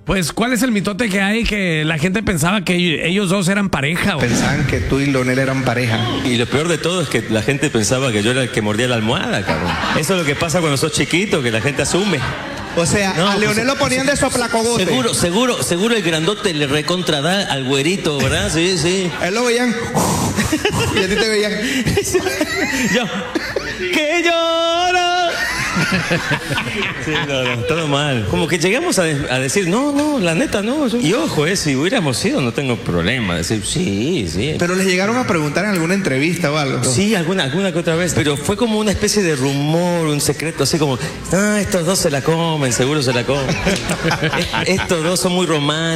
Pues, ¿cuál es el mitote que hay que la gente pensaba que ellos dos eran pareja, güey? Pensaban que tú y Leonel eran pareja. Y lo peor de todo es que la gente pensaba que yo era el que mordía la almohada, cabrón. Eso es lo que pasa cuando sos chiquito, que la gente asume. O sea, No, a Leonel lo ponían de soplacogote. Seguro el grandote le recontradá al güerito, ¿verdad? Sí, sí. Él lo veían. Y a ti te veían. Yo, que lloro. Sí, no, todo mal. Como que llegamos a decir, no, la neta no. Y ojo, si hubiéramos ido, no tengo problema. Decir, sí. Pero les llegaron a preguntar en alguna entrevista o algo. Sí, alguna que otra vez. Pero fue como una especie de rumor, un secreto, así como, estos dos se la comen, seguro se la comen. Estos dos son muy románticos.